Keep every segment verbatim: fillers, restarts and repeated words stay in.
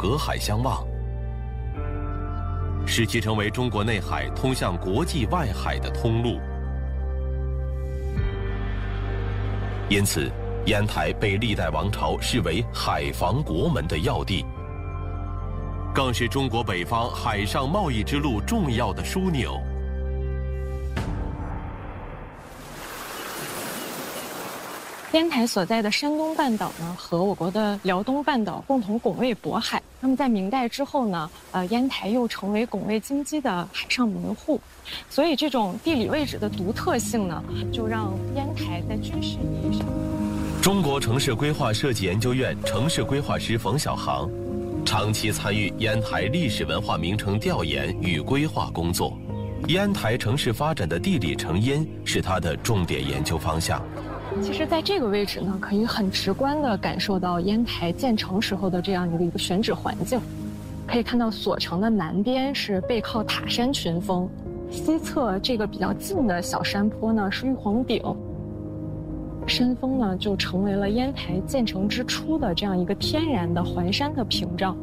隔海相望，使其成为中国内海通向国际外海的通路。因此，烟台被历代王朝视为海防国门的要地，更是中国北方海上贸易之路重要的枢纽。 烟台所在的山东半岛呢，和我国的辽东半岛共同拱卫渤海。那么在明代之后呢，呃，烟台又成为拱卫京畿的海上门户，所以这种地理位置的独特性呢，就让烟台在军事意义上。 中国城市规划设计研究院城市规划师冯小航，长期参与烟台历史文化名城调研与规划工作，烟台城市发展的地理成因是他的重点研究方向。 其实，在这个位置呢，可以很直观地感受到烟台建成时候的这样一个一个选址环境。可以看到，所城的南边是背靠塔山群峰，西侧这个比较近的小山坡呢是玉皇顶。山峰呢，就成为了烟台建成之初的这样一个天然的环山的屏障。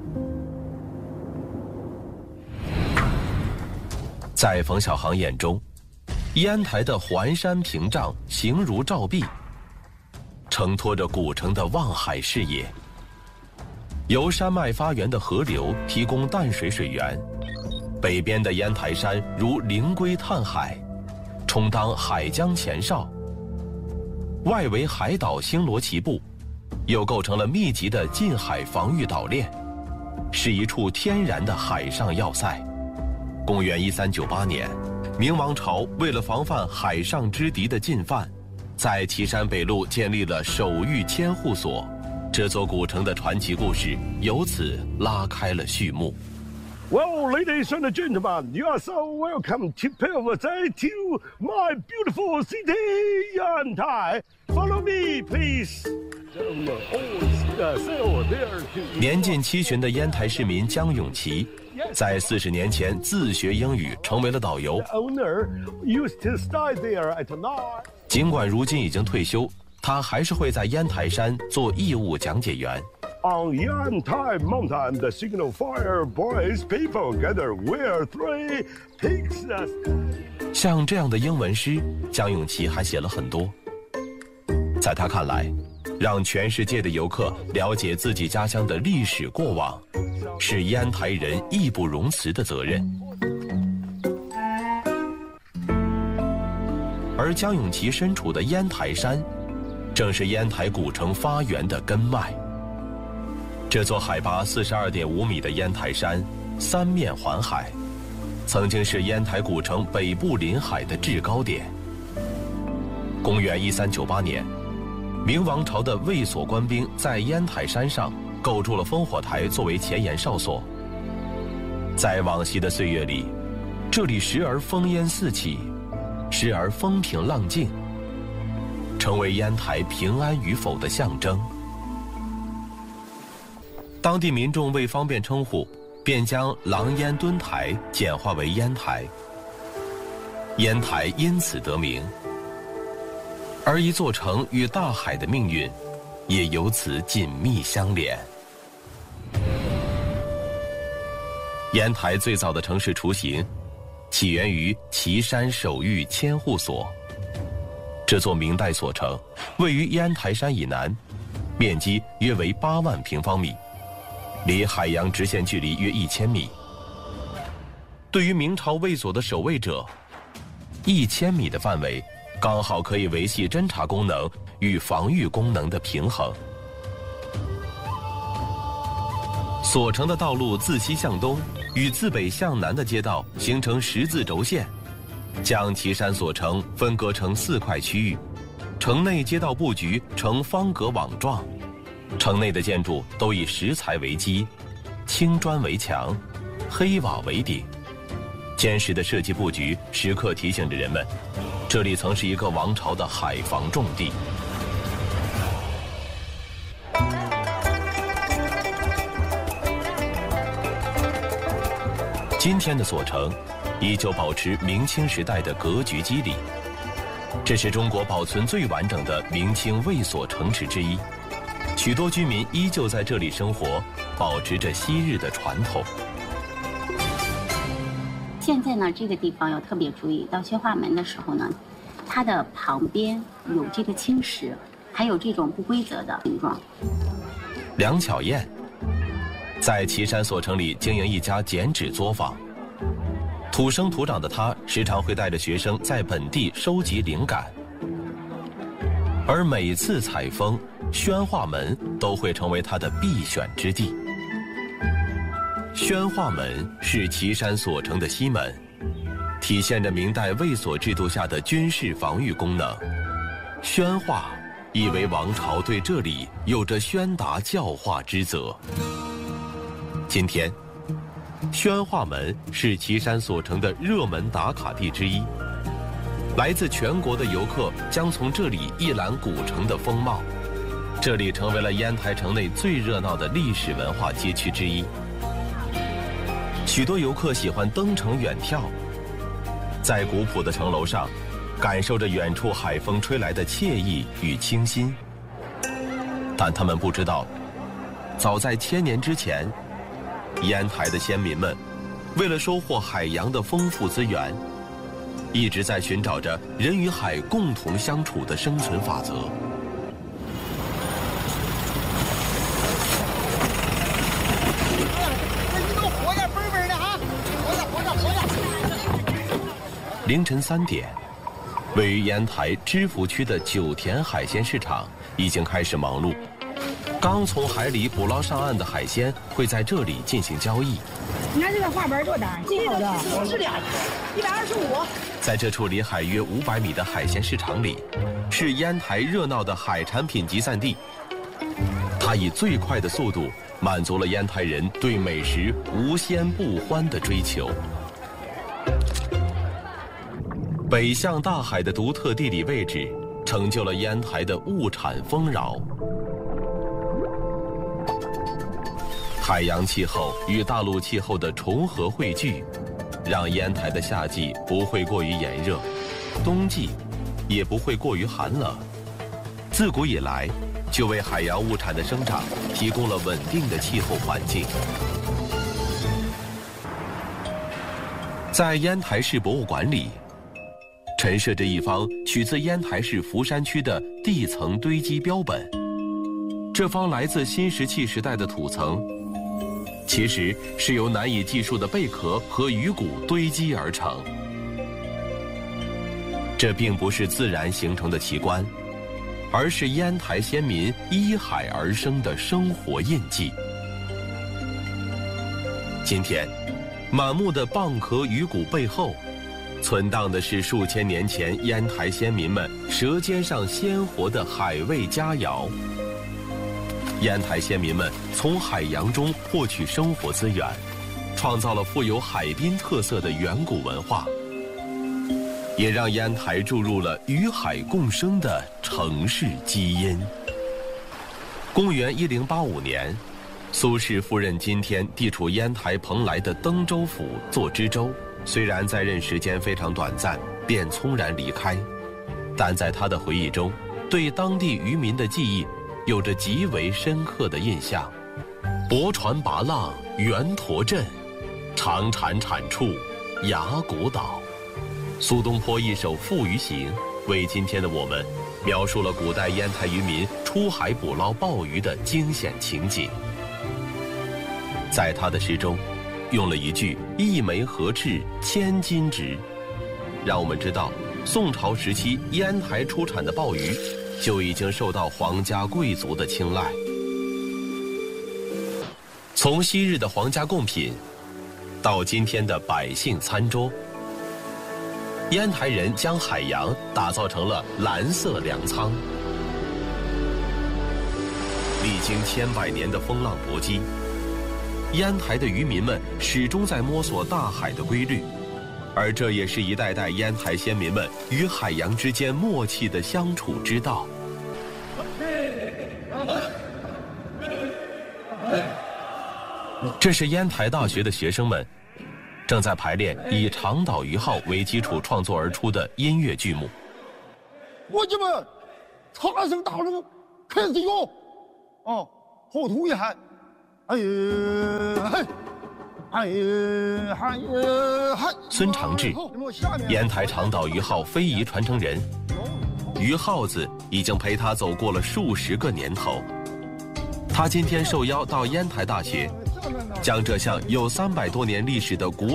在冯小航眼中，烟台的环山屏障形如照壁，承托着古城的望海视野。由山脉发源的河流提供淡水水源，北边的烟台山如灵龟探海，充当海江前哨。外围海岛星罗棋布，又构成了密集的近海防御岛链，是一处天然的海上要塞。公元一三九八年，明王朝为了防范海上之敌的进犯，在岐山北路建立了守御千户所，这座古城的传奇故事由此拉开了序幕。 Well, ladies and gentlemen, you are so welcome to pay a visit to my beautiful city, Yantai. Follow me, please. 年近七旬的烟台市民江永琪，在四十年前自学英语，成为了导游。尽管如今已经退休，他还是会在烟台山做义务讲解员。 On Yantai Mountain, the signal fire boys people gather where three pigs. 像这样的英文诗，江永琪还写了很多。在他看来，让全世界的游客了解自己家乡的历史过往，是烟台人义不容辞的责任。而江永琪身处的烟台山，正是烟台古城发源的根脉。这座海拔四十二点五米的烟台山，三面环海，曾经是烟台古城北部临海的制高点。公元一三九八年，明王朝的卫所官兵在烟台山上构筑了烽火台作为前沿哨所。在往昔的岁月里，这里时而烽烟四起，时而风平浪静，成为烟台平安与否的象征。当地民众为方便称呼，便将狼烟墩台简化为烟台，烟台因此得名。而一座城与大海的命运，也由此紧密相连。烟台最早的城市雏形，起源于岐山守御千户所。这座明代所城，位于烟台山以南，面积约为八万平方米。离海洋直线距离约一千米。对于明朝卫所的守卫者，一千米的范围刚好可以维系侦察功能与防御功能的平衡。所城的道路自西向东，与自北向南的街道形成十字轴线，将岐山所城分割成四块区域。城内街道布局呈方格网状。城内的建筑都以石材为基，青砖为墙，黑瓦为顶。坚实的设计布局时刻提醒着人们，这里曾是一个王朝的海防重地。今天的所城依旧保持明清时代的格局肌理，这是中国保存最完整的明清卫所城池之一。许多居民依旧在这里生活， 保持着昔日的传统。 现在呢，这个地方要特别注意，到宣化门的时候呢，它的旁边有这个青石，还有这种不规则的形状。 梁巧燕在岐山所城里经营一家剪纸作坊，土生土长的她时常会带着学生在本地收集灵感，而每次采风，宣化门都会成为她的必选之地。宣化门是岐山所城的西门，体现着明代卫所制度下的军事防御功能。宣化以为王朝对这里有着宣达教化之责。今天，宣化门是岐山所城的热门打卡地之一，来自全国的游客将从这里一览古城的风貌。这里成为了烟台城内最热闹的历史文化街区之一。许多游客喜欢登城远眺，在古朴的城楼上，感受着远处海风吹来的惬意与清新。但他们不知道，早在千年之前，烟台的先民们为了收获海洋的丰富资源，一直在寻找着人与海共同相处的生存法则。凌晨三点，位于烟台知府区的九田海鲜市场已经开始忙碌。刚从海里捕捞上岸的海鲜会在这里进行交易。 你看这个画板多大？这个是俩，一百二十五。 在这处离海约五百米的海鲜市场里，是烟台热闹的海产品集散地。它以最快的速度满足了烟台人对美食无鲜不欢的追求。北向大海的独特地理位置，成就了烟台的物产丰饶。海洋气候与大陆气候的重合汇聚，让烟台的夏季不会过于炎热，冬季也不会过于寒冷。自古以来，就为海洋物产的生长提供了稳定的气候环境。在烟台市博物馆里，陈设着一方取自烟台市福山区的地层堆积标本。这方来自新石器时代的土层，其实是由难以计数的贝壳和鱼骨堆积而成。这并不是自然形成的奇观，而是烟台先民依海而生的生活印记。今天，满目的蚌壳鱼骨背后，存档的是数千年前烟台先民们舌尖上鲜活的海味佳肴。烟台先民们从海洋中获取生活资源，创造了富有海滨特色的远古文化，也让烟台注入了与海共生的城市基因。公元一零八五年，苏轼赴任今天地处烟台蓬莱的登州府做知州。虽然在任时间非常短暂，便匆然离开，但在他的回忆中，对当地渔民的记忆有着极为深刻的印象。泊船拔浪圆驼镇，长产产处崖谷岛。苏东坡一首《父渔行》为今天的我们描述了古代烟台渔民出海捕捞鲍鱼的惊险情景。在他的诗中，用了一句“一枚合赤千金值”，让我们知道宋朝时期烟台出产的鲍鱼就已经受到皇家贵族的青睐。从昔日的皇家贡品，到今天的百姓餐桌，烟台人将海洋打造成了蓝色粮仓。历经千百年的风浪搏击，烟台的渔民们始终在摸索大海的规律，而这也是一代代烟台先民们与海洋之间默契的相处之道。这是烟台大学的学生们正在排练以长岛鱼号为基础创作而出的音乐剧目。 伙计们，差生大人开始哟！哦，后头一喊， 哎呀嘿，哎呀哎呀嗨！ 孙长志，烟台长岛鱼号非遗传承人，鱼耗子已经陪他走过了数十个年头。他今天受邀到烟台大学，将这项有三百多年历史的古